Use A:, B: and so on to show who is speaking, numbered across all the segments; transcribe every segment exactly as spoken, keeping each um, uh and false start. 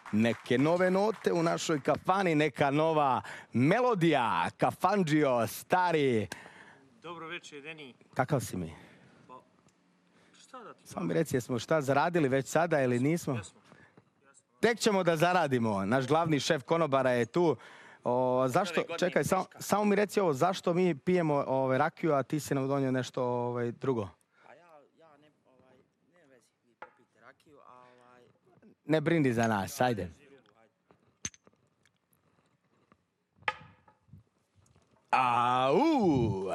A: neke nove note u našoj kafani, neka nova melodija. Kafandžio, stari.
B: Dobro večer, Deni.
A: Kakav si mi?
B: Pa, šta da ti...
A: Samo mi reci, jesmo šta zaradili već sada ili nismo?
B: Jesmo.
A: Tek ćemo da zaradimo. Naš glavni šef konobara je tu. O, zašto, čekaj, samo, samo mi reci ovo, zašto mi pijemo ovaj, rakiju, a ti si nam donio nešto ovaj, drugo?
C: A ja, ja ne, ovaj, ne vezi, vi popijte rakiju, a ovaj...
A: Ne brini za nas, ajde. Au!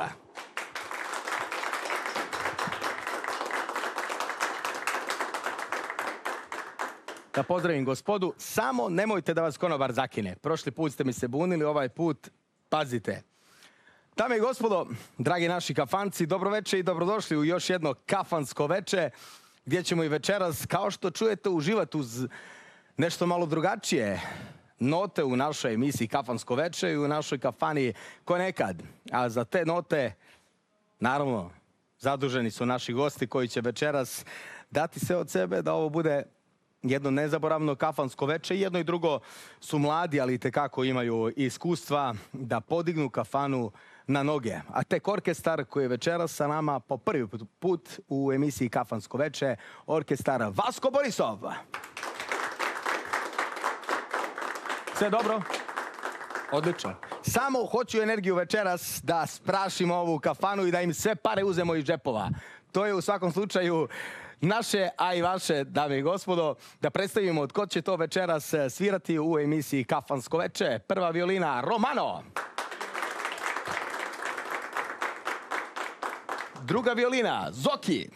A: Da pozdravim gospodu, samo nemojte da vas konobar zakine. Prošli put ste mi se bunili, ovaj put pazite. Dame i gospodo, dragi naši kafanci, dobroveče i dobrodošli u još jedno kafansko veče, gdje ćemo i večeras, kao što čujete, uživati uz nešto malo drugačije note u našoj emisiji Kafansko veče i u našoj kafani ko nekad. A za te note, naravno, zaduženi su naši gosti koji će večeras dati sve od sebe da ovo bude jedno nezaboravno kafansko veče. Jedno i drugo su mladi, ali itekako imaju iskustva da podignu kafanu na noge. A tek orkestar koji je večeras sa nama po prvi put u emisiji Kafansko veče, orkestar Vasko Borisov. Sve dobro? Odlično. Samo hoću energiju večeras da sprašimo ovu kafanu i da im sve pare uzemo iz džepova. To je u svakom slučaju naše, a i vaše, dame i gospodo, da predstavimo od ko će to večeras svirati u emisiji Kafansko veče. Prva violina, Romano. Druga violina, Zoki.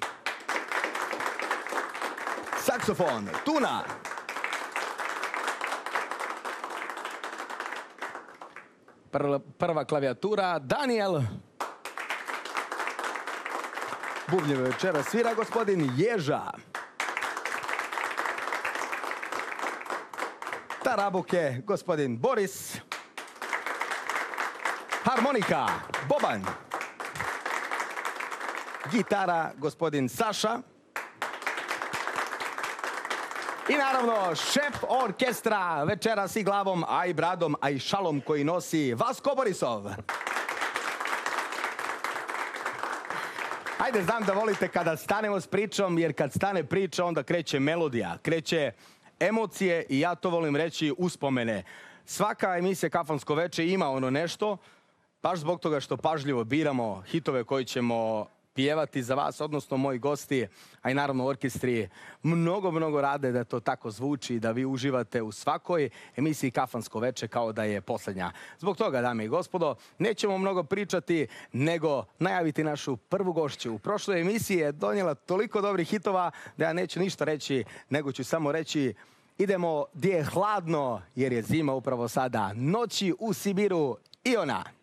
A: Saksofon, Tuna. Prva klavijatura, Daniel. Bubnjeve večera svira gospodin Ježa. Tarabuke, gospodin Boris. Harmonika, Boban. Gitara, gospodin Saša. I naravno, šef orkestra večeras i glavom, a i bradom, a i šalom koji nosi Vasko Borisov. Ajde, znam da volite kada stanemo s pričom, jer kad stane priča, onda kreće melodija, kreće emocije i ja to volim reći uspomene. Svaka emisija Kafansko veče ima ono nešto, baš zbog toga što pažljivo biramo hitove koji ćemo pjevati za vas, odnosno moji gosti, a i naravno orkestri, mnogo, mnogo rade da to tako zvuči, da vi uživate u svakoj emisiji Kafansko veče kao da je posljednja. Zbog toga, dame i gospodo, nećemo mnogo pričati, nego najaviti našu prvu gošću. U prošloj emisiji je donijela toliko dobrih hitova da ja neću ništa reći, nego ću samo reći idemo gdje je hladno, jer je zima upravo sada. Noći u Sibiru i ona.